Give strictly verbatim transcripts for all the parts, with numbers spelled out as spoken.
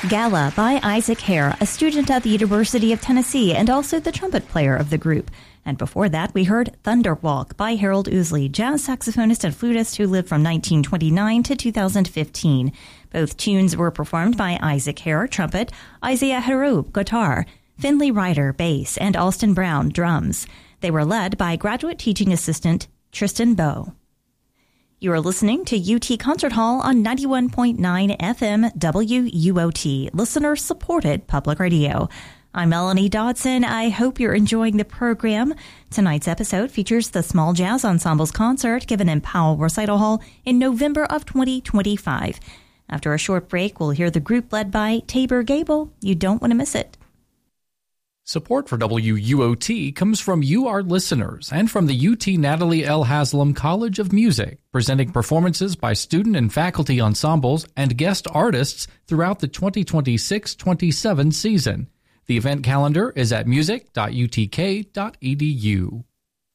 Gala by Isaac Hare, a student at the University of Tennessee and also the trumpet player of the group. And before that, we heard Thunderwalk by Harold Ousley, jazz saxophonist and flutist who lived from nineteen twenty-nine to two thousand fifteen. Both tunes were performed by Isaac Hare, trumpet, Isaiah Harub, guitar, Finley Ryder, bass, and Alston Brown, drums. They were led by graduate teaching assistant Tristan Bowe. You are listening to U T Concert Hall on ninety-one point nine F M W U O T, listener-supported public radio. I'm Melanie Dodson. I hope you're enjoying the program. Tonight's episode features the Small Jazz Ensemble's concert given in Powell Recital Hall in November of twenty twenty-five. After a short break, we'll hear the group led by Tabor Gable. You don't want to miss it. Support for W U O T comes from you, our listeners, and from the U T Natalie L. Haslam College of Music, presenting performances by student and faculty ensembles and guest artists throughout the twenty twenty-six twenty-seven season. The event calendar is at music dot u t k dot e d u.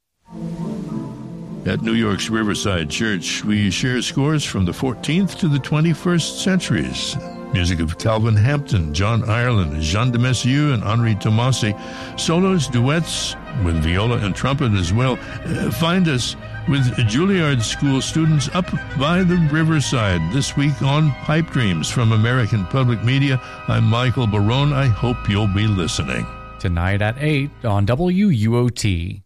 At New York's Riverside Church, we share scores from the fourteenth to the twenty-first centuries. Music of Calvin Hampton, John Ireland, Jean de Messieu, and Henri Tomasi. Solos, duets with viola and trumpet as well. Uh, find us with Juilliard School students up by the Riverside this week on Pipe Dreams from American Public Media. I'm Michael Barone. I hope you'll be listening. Tonight at eight on W U O T.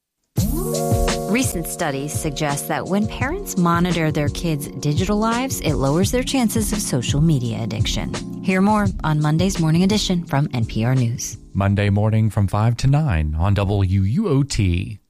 Recent studies suggest that when parents monitor their kids' digital lives, it lowers their chances of social media addiction. Hear more on Monday's Morning Edition from N P R News. Monday morning from five to nine on W U O T.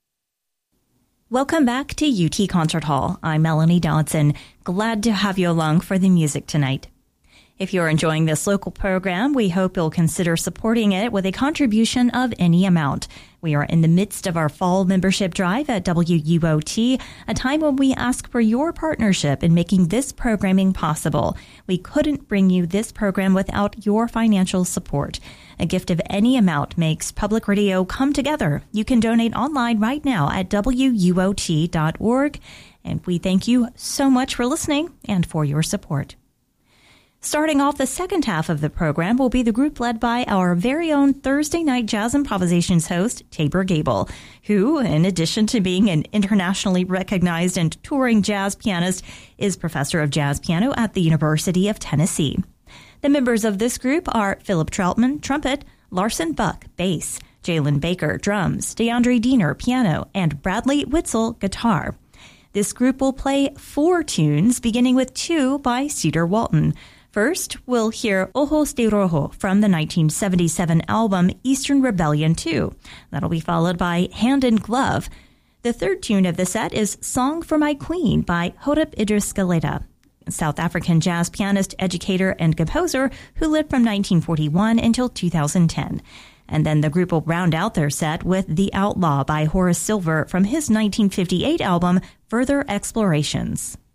Welcome back to U T Concert Hall. I'm Melanie Dodson. Glad to have you along for the music tonight. If you're enjoying this local program, we hope you'll consider supporting it with a contribution of any amount. We are in the midst of our fall membership drive at W U O T, a time when we ask for your partnership in making this programming possible. We couldn't bring you this program without your financial support. A gift of any amount makes public radio come together. You can donate online right now at W U O T dot org. And we thank you so much for listening and for your support. Starting off the second half of the program will be the group led by our very own Thursday night Jazz Improvisations host, Tabor Gable, who, in addition to being an internationally recognized and touring jazz pianist, is professor of jazz piano at the University of Tennessee. The members of this group are Philip Troutman, trumpet, Larson Buck, bass, Jalen Baker, drums, DeAndre Diener, piano, and Bradley Witzel, guitar. This group will play four tunes, beginning with two by Cedar Walton. First, we'll hear Ojos de Rojo from the nineteen seventy-seven album Eastern Rebellion two. That'll be followed by Hand in Glove. The third tune of the set is Song for My Queen by Horeb Idris Galeta, a South African jazz pianist, educator, and composer who lived from nineteen forty-one until two thousand ten. And then the group will round out their set with The Outlaw by Horace Silver from his nineteen fifty-eight album Further Explorations.